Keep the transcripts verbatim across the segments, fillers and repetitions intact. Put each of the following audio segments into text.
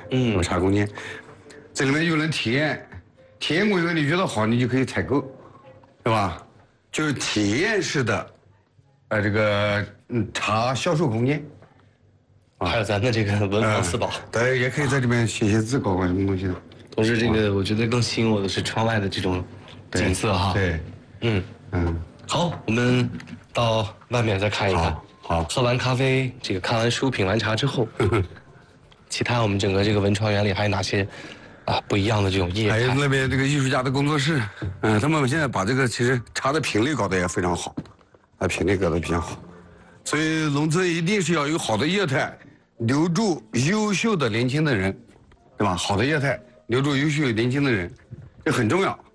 嗯， 有茶空间，这里面有人体验，体验过以后你觉得好，你就可以采购，对吧？就是体验式的，呃，这个嗯茶销售空间。 还有咱的这个文房四宝， 对，也可以在这边写写字，搞搞什么东西的。 同时，这个我觉得更吸引我的是窗外的这种景色哈。 对， 嗯嗯， 好，我们到外面再看一看。 好，好。 喝完咖啡，这个看完书、品完茶之后，其他我们整个这个文创园里还有哪些啊不一样的这种业态？ 还有那边这个艺术家的工作室，嗯，他们现在把这个其实茶的品类搞得也非常好，啊，品类搞得比较好。所以农村一定是要有好的业态，留住优秀的年轻的人，对吧？好的业态留住优秀年轻的人，这很重要。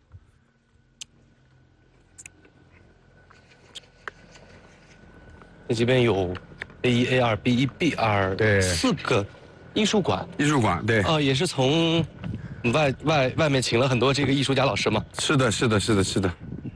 那这边有 A 一、A 二、B 一、B 二， 对， 四个艺术馆。 艺术馆，对。 啊，也是从外外外面请了很多这个艺术家老师吗？ 是的，是的，是的，是的。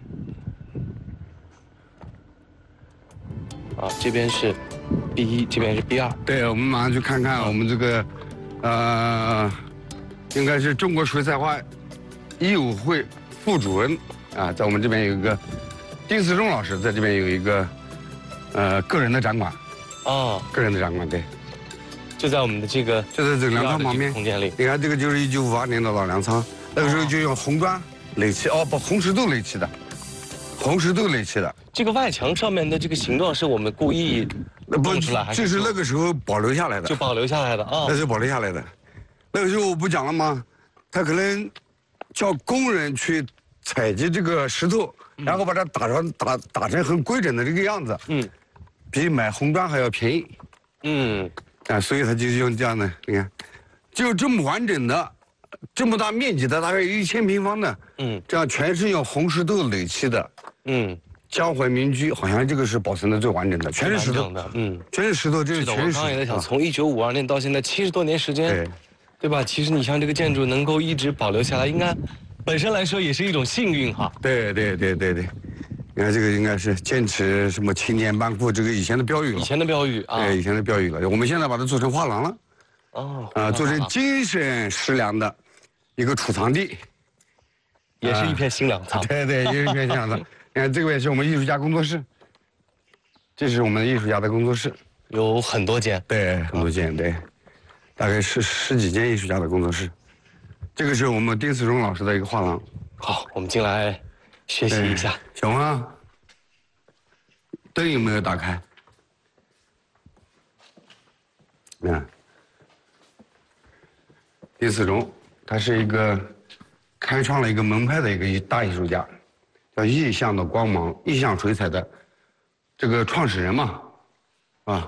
啊，这边是 B 一，这边是 B 二。 对，我们马上去看看我们这个，呃，应该是中国水彩画艺舞会副主任啊，在我们这边有一个丁思忠老师，在这边有一个呃个人的展馆。 啊， 个人的展馆，对， 就在我们的这个就在这个粮仓旁边空间里。 你看，这个就是一九五二年的老粮仓，那个时候就用红砖垒砌，哦不，红石头垒砌的，红石头垒砌的。 这个外墙上面的这个形状是我们故意弄出来，还是？这是那个时候保留下来的， 就保留下来的啊。 那是保留下来的。那个时候我不讲了吗？他可能叫工人去采集这个石头，嗯、然后把它打成打打成很规整的这个样子。嗯。比买红砖还要便宜，嗯，啊，所以他就用这样的，你看，就这么完整的，这么大面积的，大概有一千平方的，嗯，这样全是用红石头垒砌的，嗯，江淮民居好像这个是保存的最完整的，全是石头的，嗯，全是石头，这是全是石头。 我刚也在想，从一九五二年到现在七十多年时间，对，对吧？其实你像这个建筑能够一直保留下来，应该本身来说也是一种幸运哈。 对对对对对。你看这个应该是坚持什么青年班库，这个以前的标语了。 以前的标语啊， 对，以前的标语了。我们现在把它做成画廊了。哦。啊，做成精神食粮的一个储藏地， 也是一片新粮仓。 对对，也是一片新粮仓。你看这个也是我们艺术家工作室，这是我们艺术家的工作室， 有很多间。 对，很多间，对，大概是十几间艺术家的工作室。这个是我们丁思忠老师的一个画廊。 好，我们进来。学习一下， 小王，灯有没有打开？嗯，丁思忠，他是一个开创了一个门派的一个大艺术家，叫意象的光芒、意象水彩的这个创始人嘛，啊，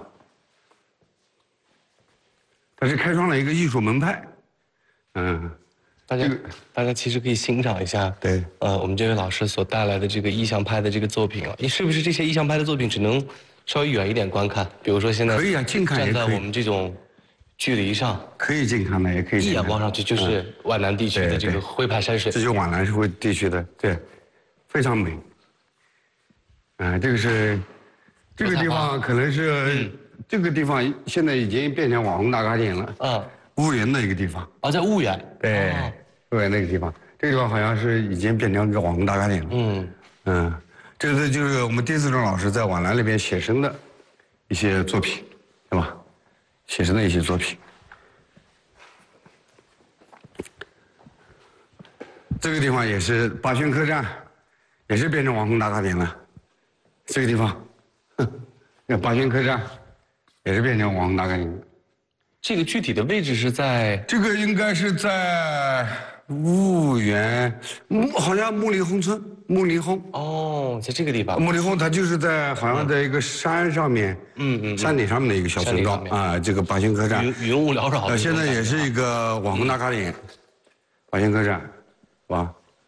他是开创了一个艺术门派，嗯。 大家，大家其实可以欣赏一下， 对， 呃，我们这位老师所带来的这个意象派的这个作品啊，你是不是这些意象派的作品只能稍微远一点观看？比如说现在可以啊，近看也可以。 站在我们这种距离上， 可以近看的，也可以。 一眼望上去就是皖南地区的这个徽派山水， 这就是皖南是地区的，对，非常美。啊，这个是这个地方可能是这个地方现在已经变成网红打卡点了。嗯。婺源的一个地方啊，在婺源， 对，婺源那个地方，这个地方好像是已经变成一个网红打卡点了。嗯嗯，这个就是我们丁思忠老师在皖南那边写生的一些作品，对吧？写生的一些作品。这个地方也是八轩客栈，也是变成网红打卡点了。这个地方，那八轩客栈也是变成网红打卡点了。 这个具体的位置是在？ 这个应该是在婺源，好像木里红村，木里红。 哦，在这个地方。 木里红它就是在好像在一个山上面，嗯嗯，山顶上面的一个小村庄啊。这个八仙客栈， 云云雾缭绕。 呃，现在也是一个网红打卡点，八仙客栈，是吧？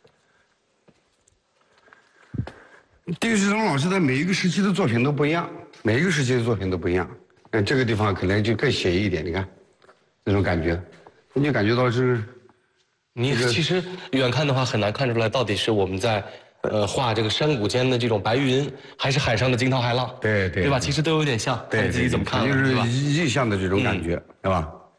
丁思忠老师的每一个时期的作品都不一样，每一个时期的作品都不一样。那这个地方可能就更写意一点，你看，这种感觉，你就感觉到是， 你其实远看的话很难看出来到底是我们在呃画这个山谷间的这种白云，还是海上的惊涛骇浪， 对对， 对吧？其实都有点像， 对， 自己怎么看， 就是意象的这种感觉，对吧？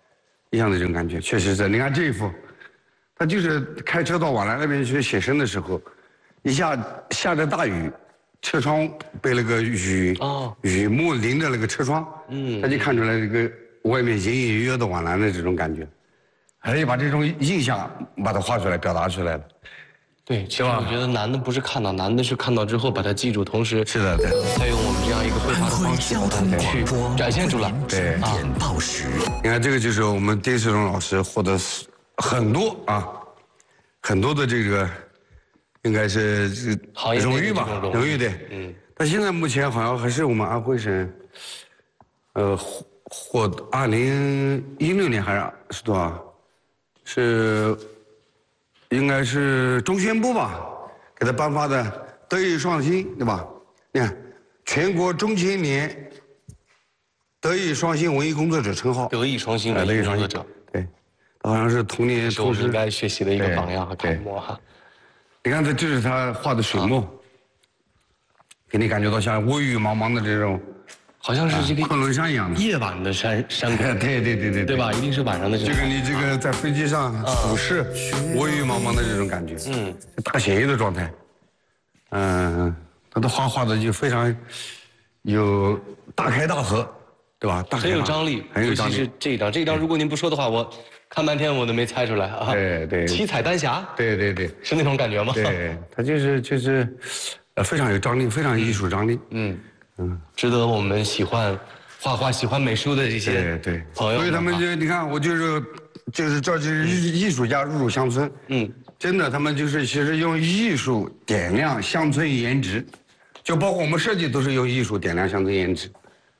一样的这种感觉，确实是。你看这一幅，他就是开车到瓦剌那边去写生的时候，一下下着大雨，车窗被那个雨哦雨幕淋着那个车窗，嗯，他就看出来这个外面隐隐约约的瓦剌的这种感觉，还有把这种印象把它画出来，表达出来了。 对，其实我觉得难的不是看到，难的是看到之后把它记住，同时是的，对， 再用我们这样一个绘画的方式把它去展现出来。 对啊，你看这个就是我们丁世荣老师获得很多啊，很多的这个应该是荣誉吧，荣誉的。嗯，但现在目前好像还是我们安徽省，呃，获二零一六年还是是多少？是。应该是中宣部吧，给他颁发的德艺双馨，对吧？你看，全国中青年德艺双馨文艺工作者称号。 德艺双馨文艺工作者， 对，好像是童年是我们应该学习的一个榜样和楷模哈。 你看，这这是他画的水墨，给你感觉到像微雨茫茫的这种。 好像是这个昆仑山一样的夜晚的山山谷， 对对对对对吧？一定是晚上的。 这个你这个在飞机上俯视微雨茫茫的这种感觉，嗯，大写意的状态，嗯，他的画画的就非常有大开大合，对吧？ 很有张力， 很有张力。 尤其是这一张，这一张如果您不说的话，我看半天我都没猜出来啊。 对对， 七彩丹霞， 对对对， 是那种感觉吗？ 对，他就是就是，呃，非常有张力，非常有艺术张力，嗯。 嗯，值得我们喜欢画画、喜欢美术的这些对朋友。 所以他们就你看，我就是就是这就是艺艺术家入入乡村。嗯，真的，他们就是其实用艺术点亮乡村颜值，就包括我们设计都是用艺术点亮乡村颜值。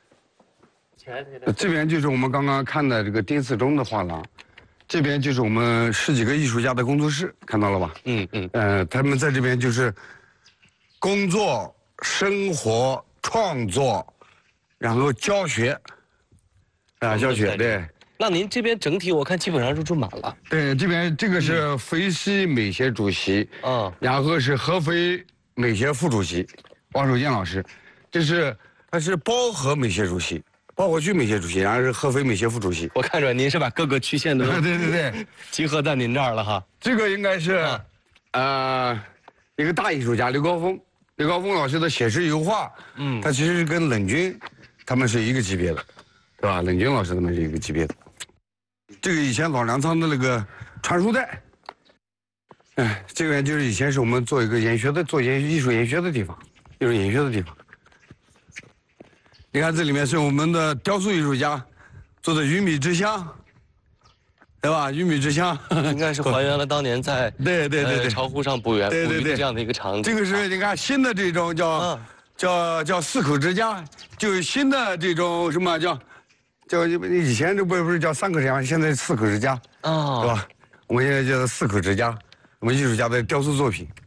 这边就是我们刚刚看的这个丁四中的画廊，这边就是我们十几个艺术家的工作室，看到了吧？嗯嗯。呃，他们在这边就是工作、生活。创作，然后教学，啊，教学对。 那您这边整体我看基本上入住满了。 对，这边这个是肥西美协主席，嗯，然后是合肥美协副主席王守建老师，这是他是包河美协主席，包河区美协主席，然后是合肥美协副主席。 我看出来您是把各个区县的对对对集合在您这儿了哈。 这个应该是，啊、呃，一个大艺术家刘高峰。刘高峰老师的写实油画，嗯，他其实是跟冷军，他们是一个级别的，对吧？冷军老师他们是一个级别的。这个以前老粮仓的那个传书带，哎，这边就是以前是我们做一个研学的，做研艺术研学的地方，艺术研学的地方。你看这里面是我们的雕塑艺术家做的鱼米之乡。对吧？鱼米之乡应该是还原了当年在对对对对巢湖上捕鱼对对对这样的一个场景。 这个是你看新的这种叫、嗯、叫叫四口之家，就是新的这种什么叫叫以前这不不是叫三口之家，现在四口之家啊，哦、对吧？我们现在叫四口之家，我们艺术家的雕塑作品。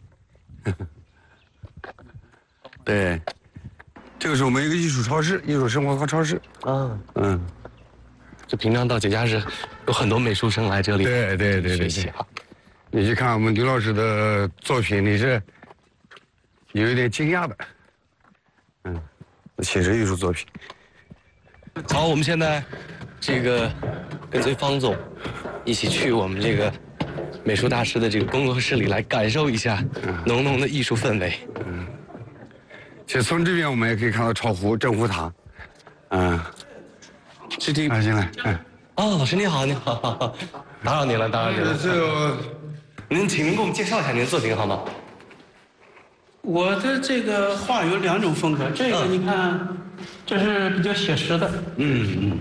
对，这个是我们一个艺术超市，艺术生活和超市。嗯嗯。 就平常到节假日，有很多美术生来这里对对对对对啊。你去看我们刘老师的作品，你是有一点惊讶的，嗯，写实艺术作品。 好，我们现在这个跟随方总一起去我们这个美术大师的这个工作室里来感受一下浓浓的艺术氛围。嗯， 其实从这边我们也可以看到巢湖镇湖塔，嗯。 是这啊，进来，嗯， 哦，老师你好，你好，打扰您了，打扰您了。 这， 您请您给我们介绍一下您的作品好吗？ 我的这个画有两种风格，这个你看，嗯、这是比较写实的，嗯嗯。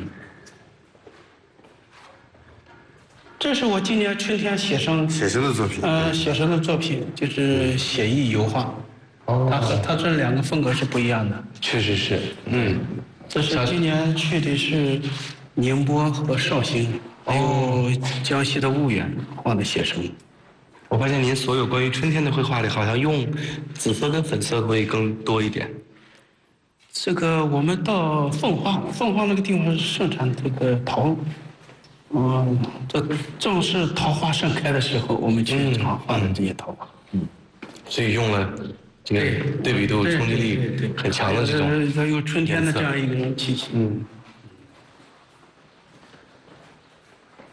这是我今年春天写生写生的作品， 呃，写生的作品就是写意油画，哦，它和它这两个风格是不一样的， 确实是，嗯。 这是今年去的是宁波和绍兴，还有江西的婺源画的写生。 我发现您所有关于春天的绘画里，好像用紫色跟粉色会更多一点。 这个我们到凤凰，凤凰那个地方是盛产这个桃，嗯，这正是桃花盛开的时候，我们去常画的这些桃花。嗯， 所以用了。这个对比度、冲击力很强的这种， 它有春天的这样一种气息。嗯。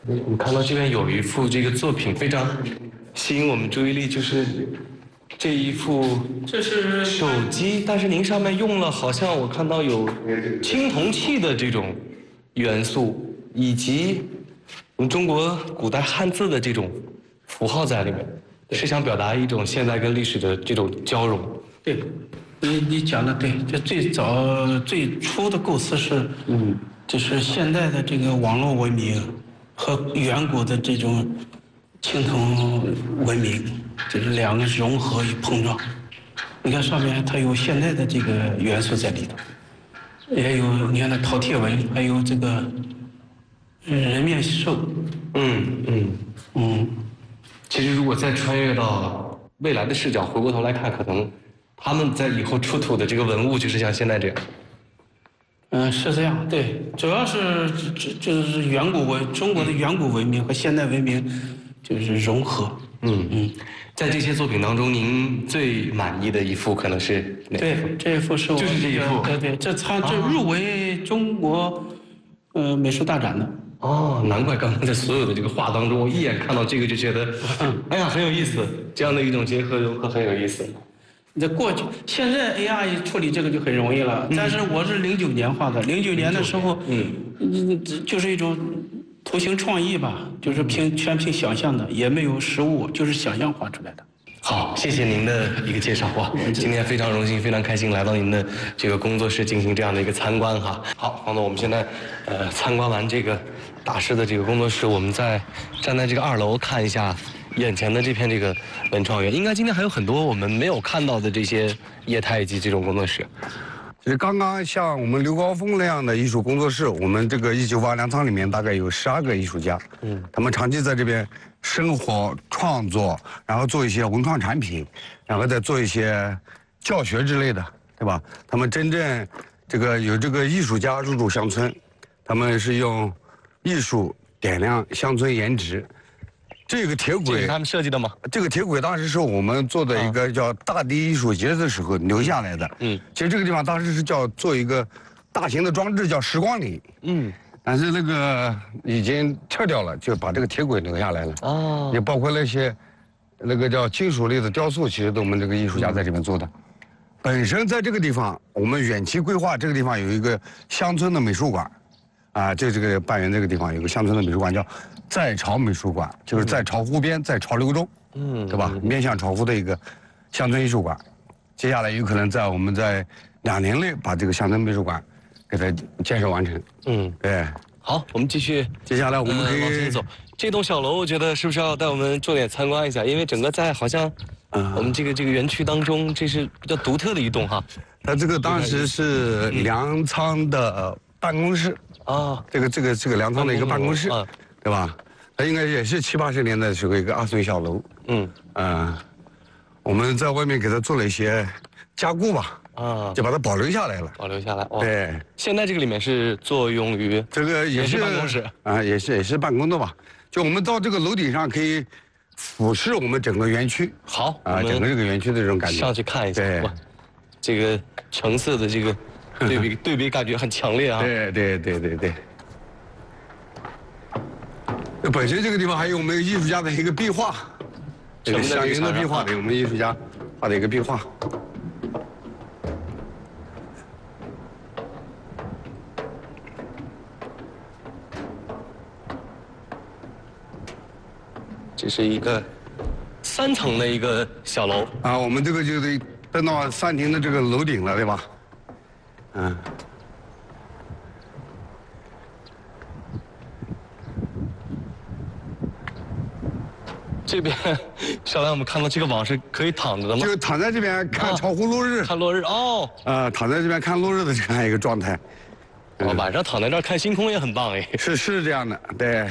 我们看到这边有一幅这个作品非常吸引我们注意力，就是这一幅这是手机，但是您上面用了好像我看到有青铜器的这种元素，以及我们中国古代汉字的这种符号在里面，是想表达一种现代跟历史的这种交融。 对，你你讲的对，这最早最初的构思是，嗯，就是现代的这个网络文明和远古的这种青铜文明，就是两个融合与碰撞。你看上面它有现代的这个元素在里头，也有你看那饕餮纹，还有这个人面兽， 嗯嗯嗯， 其实如果再穿越到未来的视角，回过头来看，可能他们在以后出土的这个文物就是像现在这样。 嗯，是这样，对，主要是就就是远古文中国的远古文明和现代文明就是融合。 嗯嗯，在这些作品当中，您最满意的一幅可能是哪一幅？ 对，这一幅是我就是这一幅对对，这参这入围中国呃美术大展的。 哦，难怪刚刚在所有的这个画当中，我一眼看到这个就觉得，哎呀，很有意思，这样的一种结合融合很有意思。 你在过去，现在 A I 处理这个就很容易了。但是我是零九年画的，零九年的时候，嗯，就是一种图形创意吧，就是凭全凭想象的，也没有实物，就是想象画出来的。 好，谢谢您的一个介绍哇！今天非常荣幸，非常开心来到您的这个工作室进行这样的一个参观哈。好，黄总，我们现在呃参观完这个大师的这个工作室，我们再站在这个二楼看一下眼前的这片这个文创园。应该今天还有很多我们没有看到的这些业态以及这种工作室。 其实刚刚像我们刘高峰那样的艺术工作室，我们这个一九八粮仓里面大概有十二个艺术家，嗯，他们长期在这边生活创作，然后做一些文创产品，然后再做一些教学之类的，对吧？他们真正这个有这个艺术家入驻乡村，他们是用艺术点亮乡村颜值。这个铁这轨是他们设计的吗？ 这个铁轨当时是我们做的一个叫大地艺术节的时候留下来的。嗯，其实这个地方当时是叫做一个大型的装置，叫时光里。嗯，但是那个已经撤掉了，就把这个铁轨留下来了。哦，也包括那些那个叫金属类的雕塑，其实都我们这个艺术家在这边做的。本身在这个地方，我们远期规划这个地方有一个乡村的美术馆。啊，就这个半圆这个地方有个乡村的美术馆，叫在潮美术馆，就是在潮湖边，在潮流中，嗯，对吧？面向潮湖的一个乡村艺术馆。接下来有可能在我们在两年内把这个乡村美术馆给它建设完成。嗯，对。 好，我们继续。 接下来我们可以、 呃、往前走。这栋小楼，我觉得是不是要带我们重点参观一下？因为整个在好像，我们这个这个园区当中，这是比较独特的一栋哈。 它这个当时是粮仓的办公室。啊，这个这个这个粮仓的一个办公室，嗯、对吧？它应该也是七八十年代的时候一个二层小楼。嗯嗯、呃，我们在外面给它做了一些加固吧，啊，就把它保留下来了。 保留下来，哇对。 现在这个里面是作用于这个也是办公室啊，也是也是办公的吧？就我们到这个楼顶上可以俯视我们整个园区。 好啊，整个这个园区的这种感觉。 上去看一下， 对， 这个橙色的这个。对比对比感觉很强烈啊！ 对对对对对。本身这个地方还有我们艺术家的一个壁画，这个祥云的壁画的，我们艺术家画的一个壁画。 这是一个三层的一个小楼啊，我们这个就得登到三庭的这个楼顶了，对吧？嗯， 这边小兰，我们看到这个网是可以躺着的吗？ 就躺在这边看潮湖落日， 看落日哦。 啊，躺在这边看落日的这样一个状态。 哦，晚上躺在这儿看星空也很棒哎。 是是这样的，对。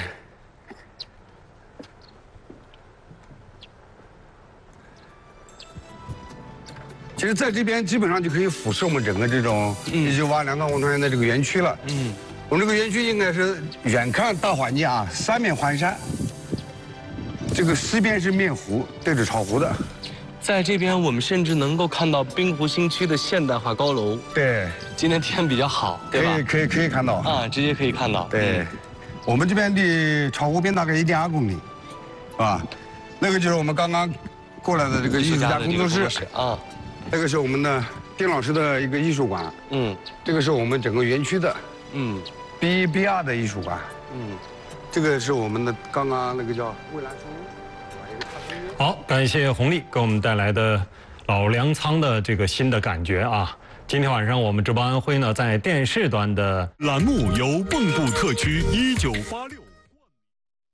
其实在这边基本上就可以俯视我们整个这种一九八粮仓文创园的这个园区了。嗯，我们这个园区应该是远看大环境啊，三面环山，这个西边是面湖，对着潮湖的。 在这边我们甚至能够看到滨湖新区的现代化高楼。 对， 今天天比较好，对吧？ 可以可以可以看到啊，直接可以看到。 对， 我们这边离巢湖边大概一点二公里，啊，那个就是我们刚刚过来的这个艺术家工作室啊， 那个是我们的丁老师的一个艺术馆，嗯，这个是我们整个园区的，嗯 ，B 一 B 二的艺术馆，嗯，这个是我们的刚刚那个叫蔚蓝书屋。 好，感谢洪丽给我们带来的老粮仓的这个新的感觉啊！今天晚上我们直播安徽呢，在电视端的栏目由蚌埠特区一九八六。